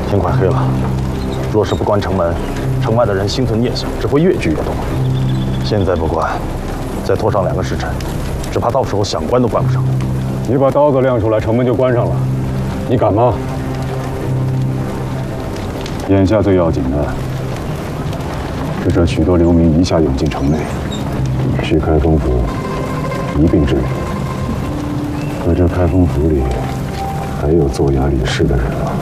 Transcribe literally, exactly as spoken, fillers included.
天快黑了，若是不关城门，城外的人心存念想，只会越聚越多。现在不关，再拖上两个时辰，只怕到时候想关都关不上。 你把刀子亮出来，城门就关上了，你敢吗？眼下最要紧的是这许多流民一下涌进城内，去开封府一并治理。可这开封府里还有做衙理事的人啊。